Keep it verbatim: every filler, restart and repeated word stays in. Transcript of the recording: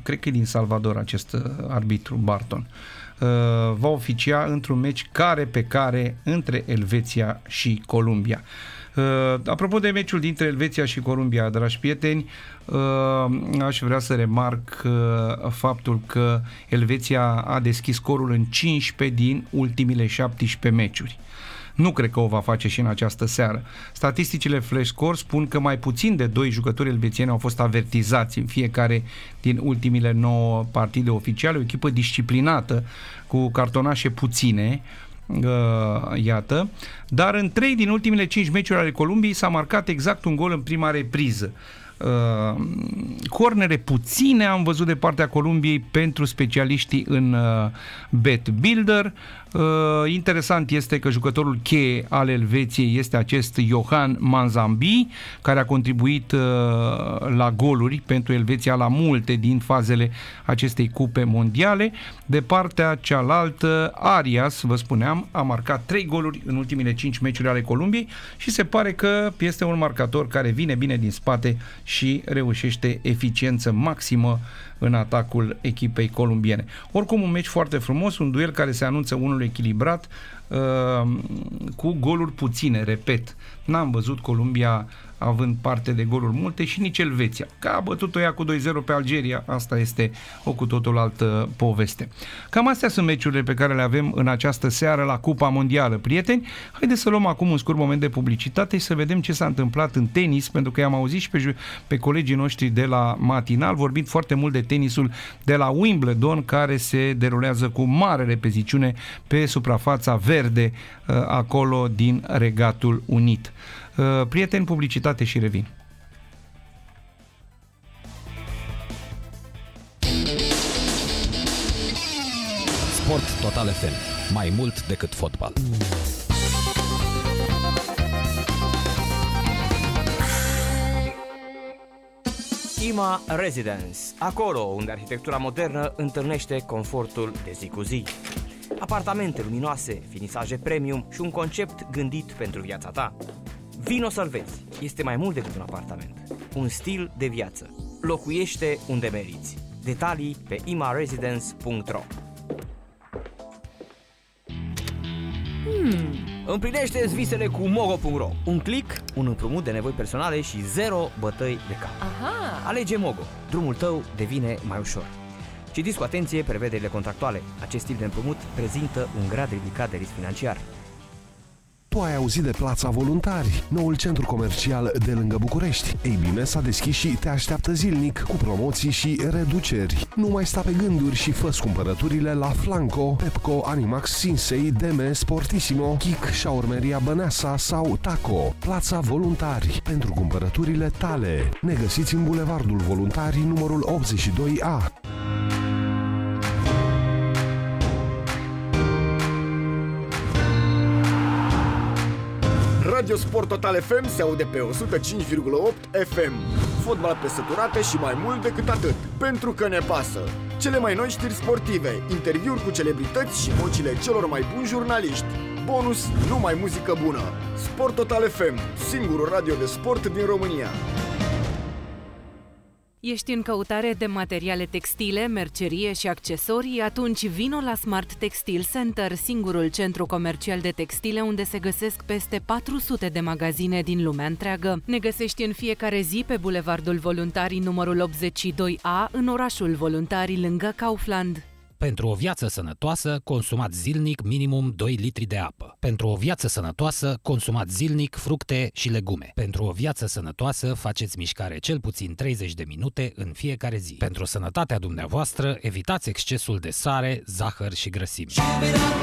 cred că e din Salvador acest arbitru Barton, va oficia într-un meci care pe care între Elveția și Columbia. Apropo de meciul dintre Elveția și Columbia, dragi prieteni, aș vrea să remarc faptul că Elveția a deschis scorul în cincisprezece din ultimile șaptesprezece meciuri. Nu cred că o va face și în această seară. Statisticile Flash Score spun că mai puțin de doi jucători elvețieni au fost avertizați în fiecare din ultimile nouă partide oficiale, o echipă disciplinată cu cartonașe puține, Uh, iată, dar în trei din ultimele cinci meciuri ale Columbiei s-a marcat exact un gol în prima repriză. Uh, cornere puține am văzut de partea Columbiei pentru specialiștii în uh, Bet Builder. Uh, interesant este că jucătorul cheie al Elveției este acest Johan Manzambi, care a contribuit uh, la goluri pentru Elveția la multe din fazele acestei cupe mondiale. De partea cealaltă, Arias, vă spuneam, a marcat trei goluri în ultimile cinci meciuri ale Columbiei și se pare că este un marcator care vine bine din spate și reușește eficiență maximă în atacul echipei columbiene. Oricum, un meci foarte frumos, un duel care se anunță unul echilibrat, uh, cu goluri puține, repet. N-am văzut Columbia având parte de goluri multe și nici Elveția. Că a bătut-o ea cu doi zero pe Algeria, asta este o cu totul altă poveste. Cam astea sunt meciurile pe care le avem în această seară la Cupa Mondială, prieteni. Haideți să luăm acum un scurt moment de publicitate și să vedem ce s-a întâmplat în tenis, pentru că i-am auzit și pe, pe colegii noștri de la Matinal vorbind foarte mult de tenisul de la Wimbledon, care se derulează cu mare repeziciune pe suprafața verde acolo din Regatul Unit. Prieteni, publicitate și revin. Sport Total F M. Mai mult decât fotbal. Ima Residence. Acolo unde arhitectura modernă întâlnește confortul de zi cu zi. Apartamente luminoase, finisaje premium și un concept gândit pentru viața ta. Vino să-l vezi. Este mai mult decât un apartament. Un stil de viață. Locuiește unde meriți. Detalii pe ima residence punct ro. Hmm. Împlinește-ți visele cu mogo punct ro. Un click, un împrumut de nevoi personale și zero bătăi de cap. Aha. Alege Mogo. Drumul tău devine mai ușor. Citiți cu atenție prevederile contractuale. Acest tip de împrumut prezintă un grad ridicat de risc financiar. Tu ai auzit de Plața Voluntari, noul centru comercial de lângă București. Ei bine, s-a deschis și te așteaptă zilnic cu promoții și reduceri. Nu mai sta pe gânduri și fă-ți cumpărăturile la Flanco, Pepco, Animax, Sinsei, Deme, Sportissimo, Kik, Șaurmeria Băneasa sau Taco. Plața Voluntari, pentru cumpărăturile tale. Ne găsiți în Bulevardul Voluntarii, numărul optzeci și doi A. Radio Sport Total F M se aude pe o sută cinci virgulă opt F M. Fotbal pe săturate și mai mult decât atât, pentru că ne pasă. Cele mai noi știri sportive, interviuri cu celebrități și vocile celor mai buni jurnaliști. Bonus, numai muzică bună. Sport Total F M, singurul radio de sport din România. Ești în căutare de materiale textile, mercerie și accesorii? Atunci vino la Smart Textile Center, singurul centru comercial de textile unde se găsesc peste patru sute de magazine din lumea întreagă. Ne găsești în fiecare zi pe Bulevardul Voluntarii numărul optzeci și doi A, în orașul Voluntarii, lângă Kaufland. Pentru o viață sănătoasă, consumați zilnic minimum doi litri de apă. Pentru o viață sănătoasă, consumați zilnic fructe și legume. Pentru o viață sănătoasă, faceți mișcare cel puțin treizeci de minute în fiecare zi. Pentru sănătatea dumneavoastră, evitați excesul de sare, zahăr și grăsimi.